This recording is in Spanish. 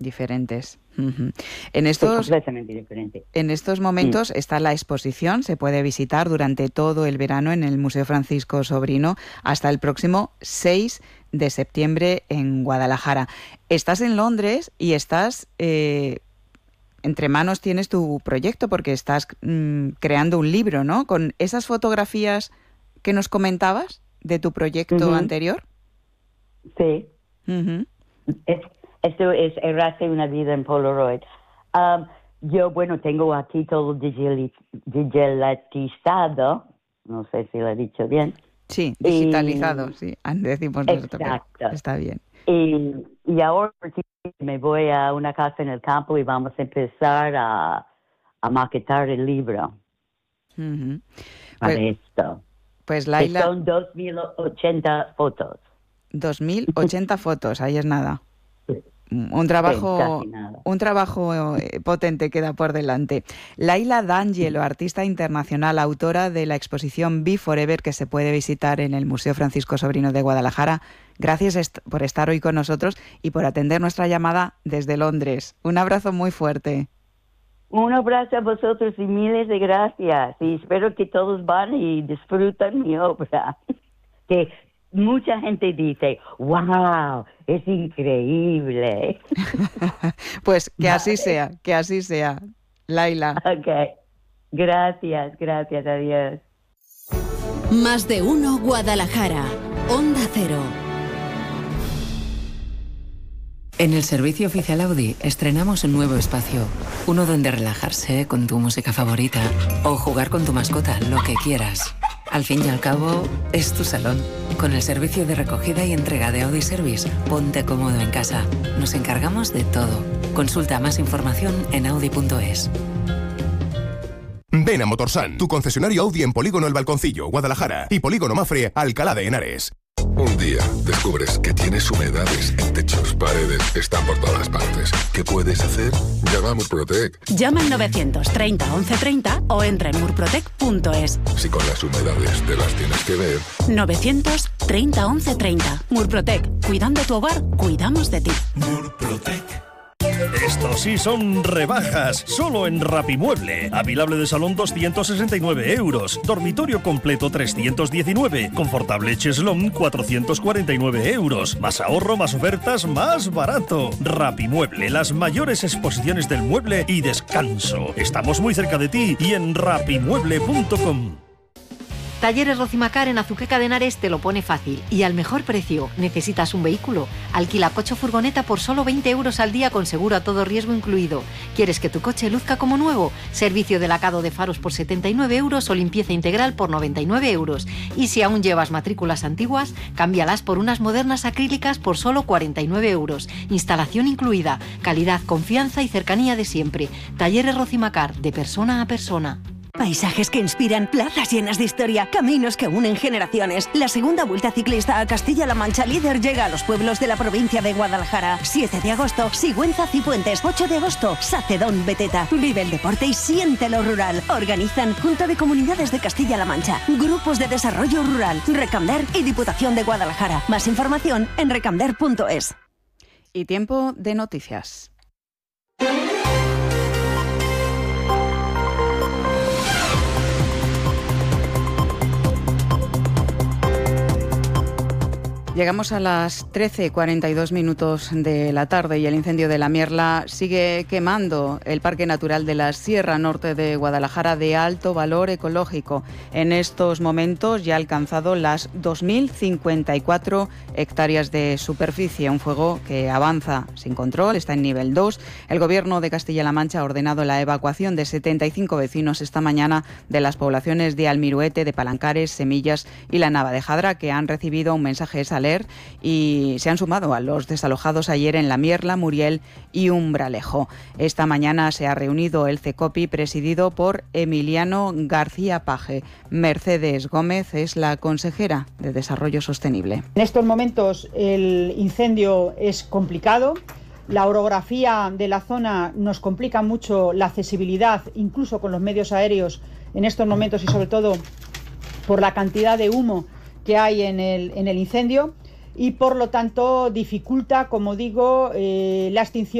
Diferentes. Completamente diferente. En estos momentos está la exposición, se puede visitar durante todo el verano en el Museo Francisco Sobrino hasta el próximo 6 de septiembre en Guadalajara. Estás en Londres y estás, entre manos tienes tu proyecto porque estás creando un libro, ¿no? Con esas fotografías que nos comentabas de tu proyecto anterior. Sí. Esto es Errase una vida en Polaroid. Yo, tengo aquí todo digitalizado. No sé si lo he dicho bien. Sí, digitalizado, sí. Decimos nosotros. Exacto. Está bien. Y ahora me voy a una casa en el campo y vamos a empezar a maquetar el libro. Para esto. Pues Laila... Son 2080 fotos. 2080 fotos, ahí es nada. Un trabajo potente queda por delante. Laila D'Angelo, artista internacional, autora de la exposición Be Forever, que se puede visitar en el Museo Francisco Sobrino de Guadalajara. Gracias por estar hoy con nosotros y por atender nuestra llamada desde Londres. Un abrazo muy fuerte. Un abrazo a vosotros y miles de gracias. Y espero que todos van y disfrutan mi obra. Que mucha gente dice, ¡wow! Es increíble. Pues que así sea, Laila. Ok. Gracias, adiós. Más de uno Guadalajara. Onda Cero. En el servicio oficial Audi estrenamos un nuevo espacio. Uno donde relajarse con tu música favorita o jugar con tu mascota, lo que quieras. Al fin y al cabo, es tu salón. Con el servicio de recogida y entrega de Audi Service, ponte cómodo en casa. Nos encargamos de todo. Consulta más información en audi.es. Ven a Motorsan, tu concesionario Audi en Polígono El Balconcillo, Guadalajara, y Polígono Mafre, Alcalá de Henares. Un día descubres que tienes humedades en techos, paredes, están por todas partes. ¿Qué puedes hacer? Llama a Murprotec. Llama al 930 1130 o entra en murprotec.es. Si con las humedades te las tienes que ver. 930 1130. Murprotec. Cuidando tu hogar, cuidamos de ti. Murprotec. Estos sí son rebajas, solo en Rapimueble. Avilable de salón 269 €, dormitorio completo 319, confortable cheslón 449 €. Más ahorro, más ofertas, más barato. Rapimueble, las mayores exposiciones del mueble y descanso. Estamos muy cerca de ti y en rapimueble.com. Talleres Rocimacar en Azuqueca de Henares te lo pone fácil y al mejor precio. ¿Necesitas un vehículo? Alquila coche o furgoneta por solo 20 € al día con seguro a todo riesgo incluido. ¿Quieres que tu coche luzca como nuevo? Servicio de lacado de faros por 79 € o limpieza integral por 99 €. Y si aún llevas matrículas antiguas, cámbialas por unas modernas acrílicas por solo 49 €. Instalación incluida. Calidad, confianza y cercanía de siempre. Talleres Rocimacar, de persona a persona. Paisajes que inspiran, plazas llenas de historia, caminos que unen generaciones. La segunda Vuelta Ciclista a Castilla-La Mancha Líder llega a los pueblos de la provincia de Guadalajara. 7 de agosto, Sigüenza Cifuentes. 8 de agosto, Sacedón Beteta. Vive el deporte y siente lo rural. Organizan Junta de Comunidades de Castilla-La Mancha, Grupos de Desarrollo Rural, Recamder y Diputación de Guadalajara. Más información en recamder.es. Y tiempo de noticias. Llegamos a las 13:42 de la tarde y el incendio de la Mierla sigue quemando el Parque Natural de la Sierra Norte de Guadalajara de alto valor ecológico. En estos momentos ya ha alcanzado las 2.054 hectáreas de superficie, un fuego que avanza sin control, está en nivel 2. El Gobierno de Castilla-La Mancha ha ordenado la evacuación de 75 vecinos esta mañana de las poblaciones de Almiruete, de Palancares, Semillas y la Nava de Jadra, que han recibido un mensaje SALER y se han sumado a los desalojados ayer en La Mierla, Muriel y Umbralejo. Esta mañana se ha reunido el CECOPI presidido por Emiliano García Paje. Mercedes Gómez es la consejera de Desarrollo Sostenible. En estos momentos el incendio es complicado. La orografía de la zona nos complica mucho la accesibilidad, incluso con los medios aéreos en estos momentos y sobre todo por la cantidad de humo que hay en el incendio y por lo tanto dificulta, como digo, la extinción